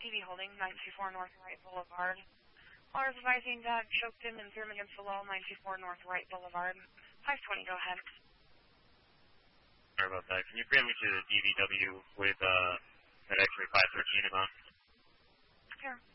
DV holding 924 North Right Boulevard. Callers advising that choked him and threw him against the wall, 924 North Right Boulevard. 520, go ahead. Sorry about that. Can you bring me to the DVW with that X-ray 513 about? Sure.